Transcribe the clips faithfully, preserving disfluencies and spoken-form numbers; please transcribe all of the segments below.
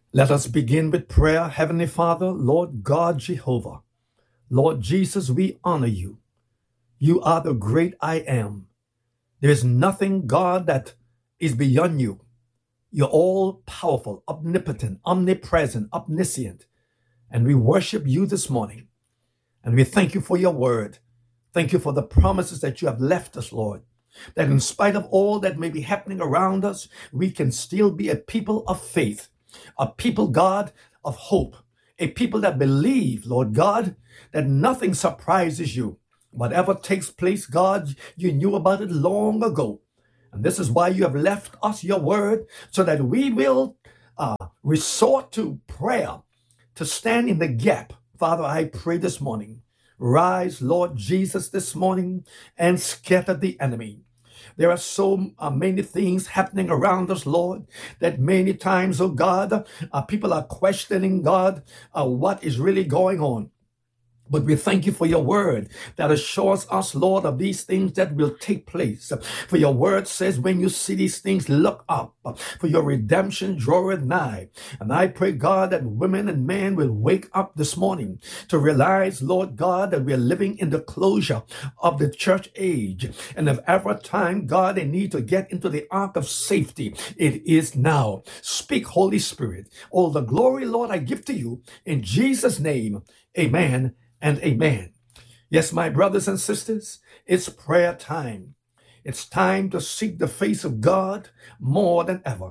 Let us begin with prayer. Heavenly Father, Lord God Jehovah, Lord Jesus, we honor you. You are the great I am. There is nothing, God, that is beyond you. You're all powerful, omnipotent, omnipresent, omniscient. And we worship you this morning. And we thank you for your word. Thank you for the promises that you have left us, Lord. That in spite of all that may be happening around us, we can still be a people of faith, a people, God, of hope, a people that believe, Lord God, that nothing surprises you. Whatever takes place, God, you knew about it long ago. And this is why you have left us your word, so that we will uh, resort to prayer to stand in the gap. Father, I pray this morning, rise, Lord Jesus, this morning and scatter the enemy. There are so uh, many things happening around us, Lord, that many times, oh God, uh, people are questioning, God, uh, what is really going on. But we thank you for your word that assures us, Lord, of these things that will take place. For your word says, when you see these things, look up, for your redemption draweth nigh. And I pray, God, that women and men will wake up this morning to realize, Lord God, that we are living in the closure of the church age. And if ever time, God, they need to get into the ark of safety, it is now. Speak, Holy Spirit. All the glory, Lord, I give to you in Jesus' name. Amen and amen. Yes, my brothers and sisters, it's prayer time. It's time to seek the face of God more than ever.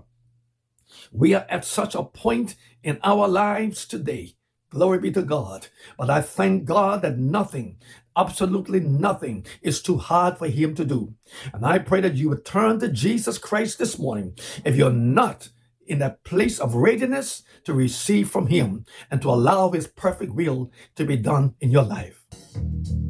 We are at such a point in our lives today. Glory be to God. But I thank God that nothing, absolutely nothing, is too hard for him to do. And I pray that you would turn to Jesus Christ this morning. If you're not in that place of readiness to receive from him and to allow his perfect will to be done in your life.